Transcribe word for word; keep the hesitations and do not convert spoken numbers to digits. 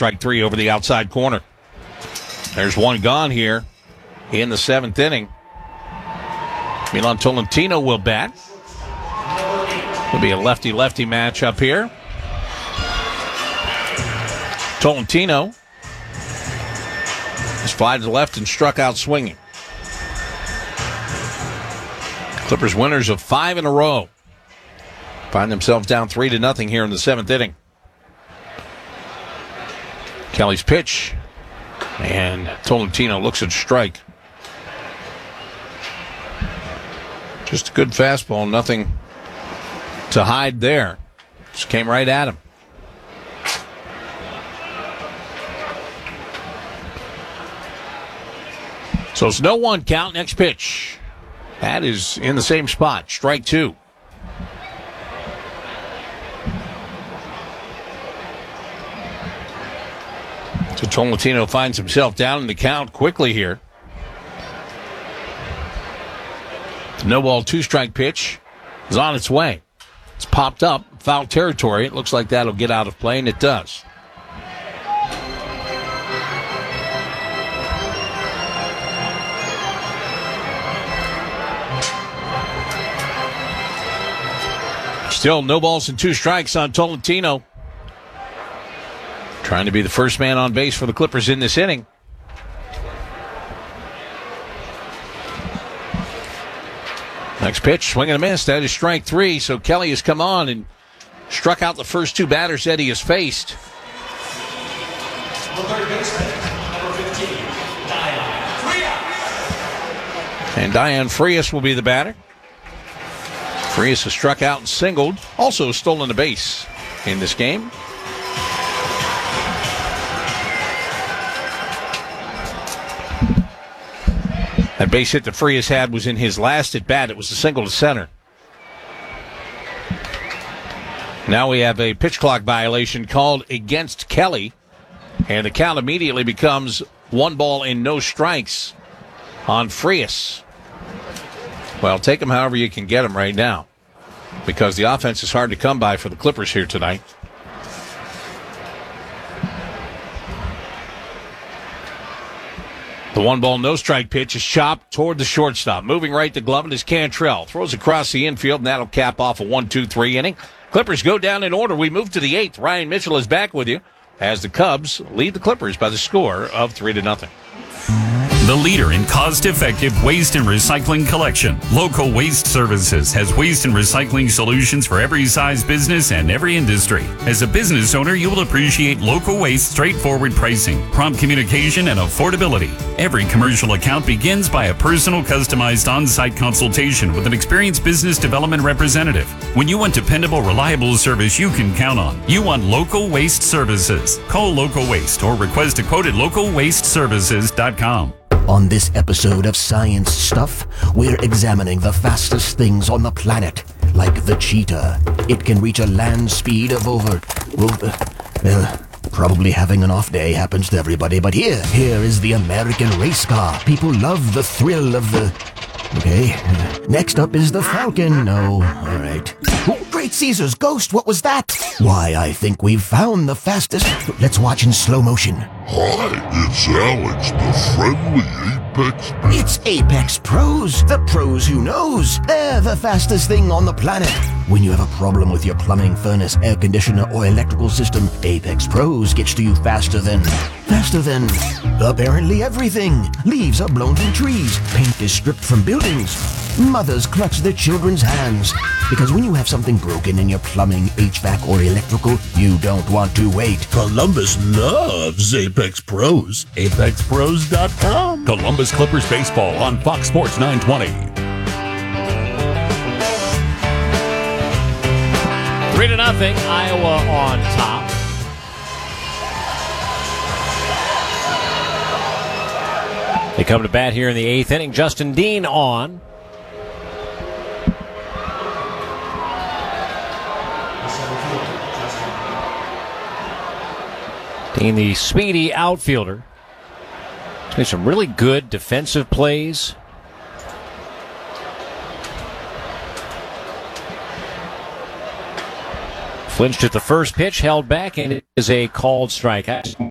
strike three over the outside corner. There's one gone here in the seventh inning. Milan Tolentino will bat. It'll be a lefty-lefty match up here. Tolentino is fly to the left and struck out swinging. Clippers winners of five in a row find themselves down three to nothing here in the seventh inning. Kelly's pitch, and Tolentino looks at strike. Just a good fastball, nothing to hide there. Just came right at him. So it's no one count. Next pitch. That is in the same spot. Strike two. So Tolentino finds himself down in the count quickly here. The no ball, two strike pitch is on its way. It's popped up, foul territory. It looks like that'll get out of play, and it does. Still no balls and two strikes on Tolentino. Trying to be the first man on base for the Clippers in this inning. Next pitch, swing and a miss. That is strike three. So Kelly has come on and struck out the first two batters that he has faced. Third baseman, number fifteen, Diane Frias. And Diane Frias will be the batter. Frias has struck out and singled, also stolen a base in this game. That base hit that Frias had was in his last at bat. It was a single to center. Now we have a pitch clock violation called against Kelly, and the count immediately becomes one ball and no strikes on Frias. Well, take them however you can get them right now, because the offense is hard to come by for the Clippers here tonight. The one ball, no strike pitch is chopped toward the shortstop. Moving right to glove it is Cantrell. Throws across the infield, and that'll cap off a one two three inning. Clippers go down in order. We move to the eighth. Ryan Mitchell is back with you as the Cubs lead the Clippers by the score of three to nothing. The leader in cost-effective waste and recycling collection, Local Waste Services has waste and recycling solutions for every size business and every industry. As a business owner, you will appreciate Local Waste straightforward pricing, prompt communication, and affordability. Every commercial account begins by a personal, customized on-site consultation with an experienced business development representative. When you want dependable, reliable service you can count on, you want Local Waste Services. Call Local Waste or request a quote at local waste services dot com. On this episode of Science Stuff, we're examining the fastest things on the planet, like the cheetah. It can reach a land speed of over, over, well, probably having an off day happens to everybody, but here, here is the American race car. People love the thrill of the... Okay, next up is the Falcon. No, all right. Oh, Great Caesar's ghost, what was that? Why, I think we've found the fastest... Let's watch in slow motion. Hi, it's Alex, the friendly Apex... It's Apex Pros, the pros who knows. They're the fastest thing on the planet. When you have a problem with your plumbing, furnace, air conditioner, or electrical system, Apex Pros gets to you faster than... Faster than... apparently everything. Leaves are blown from trees. Paint is stripped from buildings. Mothers clutch their children's hands. Because when you have something broken in your plumbing, H V A C, or electrical, you don't want to wait. Columbus loves Apex Pros. apex pros dot com. Columbus Clippers baseball on Fox Sports nine twenty. Three to nothing, Iowa on top. They come to bat here in the eighth inning. Justin Dean on. Dean, the speedy outfielder. He's made some really good defensive plays. Flinched at the first pitch, held back, and it is a called strike.